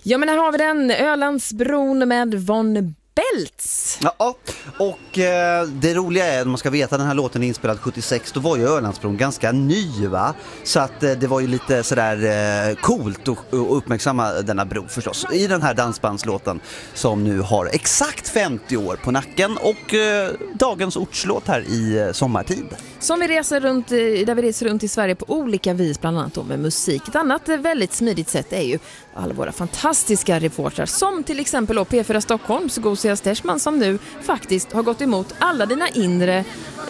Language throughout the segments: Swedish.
Ja, men här har vi den. Ölandsbron med Von Beltz. Ja, och det roliga är att man ska veta att den här låten är inspelad 76. Då var ju Ölandsbron ganska ny, va? Så att det var ju lite sådär coolt att uppmärksamma denna bro förstås. I den här dansbandslåten som nu har exakt 50 år på nacken och dagens ortslåt här i sommartid. Som vi reser runt, där vi reser runt i Sverige på olika vis, bland annat med musik. Ett annat väldigt smidigt sätt är ju alla våra fantastiska reportrar, som till exempel P4 Stockholms Gosia Stersman, som nu faktiskt har gått emot alla dina inre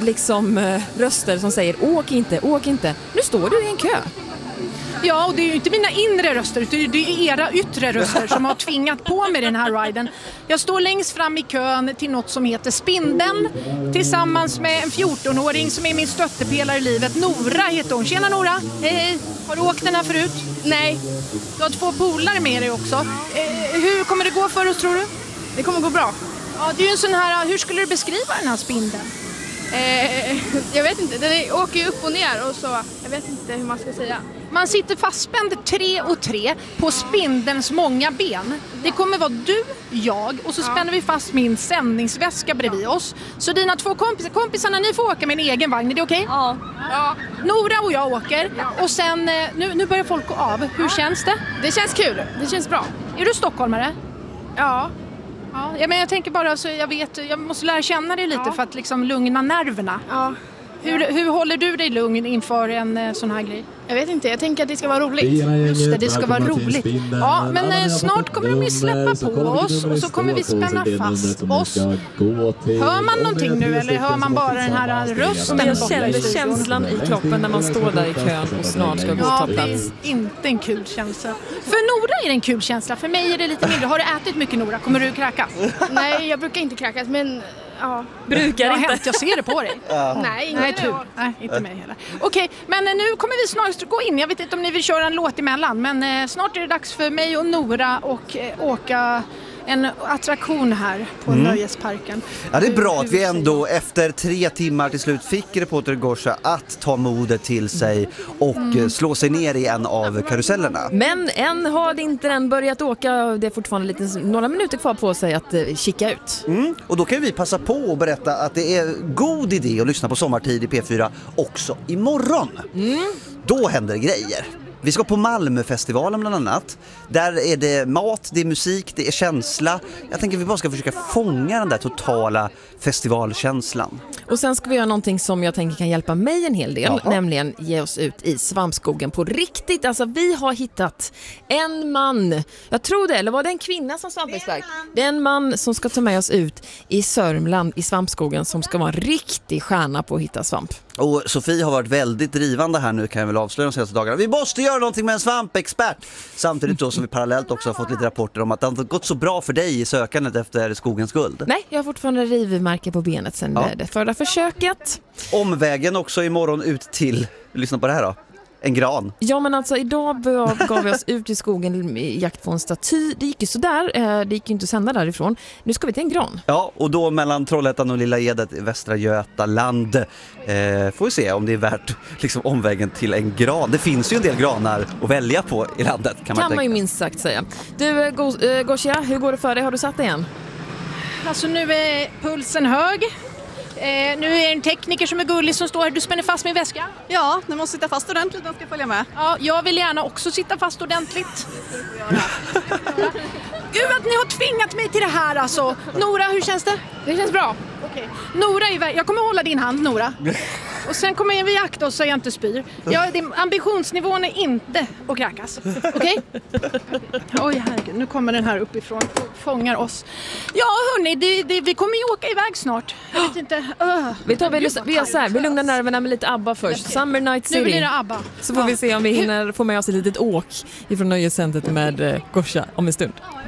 röster som säger åk inte. Nu står du i en kö. Ja, och det är ju inte mina inre röster, utan det är era yttre röster som har tvingat på mig den här riden. Jag står längst fram i kön till något som heter Spindeln tillsammans med en 14-åring som är min stöttepelare i livet. Nora heter hon. Tjena Nora! Hej! Har du åkt den här förut? Nej. Du har 2 polare med dig också. Hur kommer det gå för oss, tror du? Det kommer gå bra. Ja, det är ju en sån här... Hur skulle du beskriva den här spindeln? Jag vet inte, den åker ju upp och ner och så, jag vet inte hur man ska säga. Man sitter fastspänd 3 och 3 på spindelns många ben. Det kommer vara du, jag och så spänner vi fast min sändningsväska bredvid oss. Så dina 2 kompisarna, ni får åka med en egen vagn, är det okej? Ja. Nora och jag åker och sen, nu börjar folk gå av. Hur känns det? Det känns kul, det känns bra. Är du stockholmare? Ja. Ja, men jag tänker bara så jag måste lära känna dig lite för att liksom lugna nerverna. Ja. Hur håller du dig lugn inför en sån här grej? Jag vet inte, jag tänker att det ska vara roligt. Just det ska vara roligt. Ja, men snart kommer de ju släppa på oss och så kommer vi spänna fast oss. Hör man någonting nu eller hör man bara den här rösten? Jag känner känslan i kroppen när man står där i kön och snart ska gå och ta plats. Det är inte en kul känsla. För Nora är det en kul känsla, för mig är det lite mindre. Har du ätit mycket, Nora? Kommer du kräkas? Nej, jag brukar inte kräkas, men... Ja. Brukar inte. Jag ser det på dig. Nej, inte mig heller. Okej, men nu kommer vi snart gå in. Jag vet inte om ni vill köra en låt emellan, men snart är det dags för mig och Nora och åka en attraktion här på Nöjesparken. Ja, det är bra att vi ändå efter 3 timmar till slut fick reporter Gosia att ta modet till sig och slå sig ner i en av karusellerna. Men än har inte den börjat åka. Det är fortfarande några minuter kvar på sig att kika ut. Och då kan vi passa på och berätta att det är god idé att lyssna på Sommartid i P4 också imorgon. Då händer det grejer. Vi ska på Malmöfestivalen bland annat. Där är det mat, det är musik, det är känsla. Jag tänker att vi bara ska försöka fånga den där totala festivalkänslan. Och sen ska vi göra någonting som jag tänker kan hjälpa mig en hel del. Nämligen ge oss ut i svampskogen på riktigt. Alltså vi har hittat en man. Jag tror det, eller var det en kvinna som svampexpert? Det är en man som ska ta med oss ut i Sörmland i svampskogen som ska vara en riktig stjärna på att hitta svamp. Och Sofie har varit väldigt drivande här nu, kan jag väl avslöja de senaste dagarna. Vi måste göra någonting med en svampexpert. Samtidigt då som vi parallellt också har fått lite rapporter om att det har gått så bra för dig i sökandet efter skogens guld. Nej, jag har fortfarande rivmärke på benet sen det förra försöket. Omvägen också imorgon ut till, lyssna på det här då. En gran. Ja, men alltså idag gav vi oss ut i skogen i jakt på en staty. Det gick ju sådär, det gick ju inte att sända därifrån. Nu ska vi till en gran. Ja, och då mellan Trollhättan och Lilla Edet i Västra Götaland. Får vi se om det är värt liksom omvägen till en gran. Det finns ju en del granar att välja på i landet, kan man ju minst sagt säga. Du, Gosia, hur går det för dig? Har du satt igen? Alltså nu är pulsen hög. Nu är det en tekniker som är gullig som står här. Du spänner fast min väska. Ja, den måste sitta fast ordentligt, den ska följa med. Ja, jag vill gärna också sitta fast ordentligt. Gud att ni har tvingat mig till det här alltså. Nora, hur känns det? Det känns bra. Okej. Nora, jag kommer hålla din hand, Nora. Och sen kommer vi akta oss så jag inte spyr. Ambitionsnivån är inte att kräkas. Okej? Oj, herregud. Nu kommer den här uppifrån och fångar oss. Ja, hörni, vi kommer ju åka iväg snart. Jag vet inte. Vi gör så här, vi lugnar nerverna med lite ABBA först. Okay. Summer Night City. Nu blir det ABBA. Så får vi se om vi hinner få med oss ett litet åk ifrån nöjescentret med Gosia om en stund.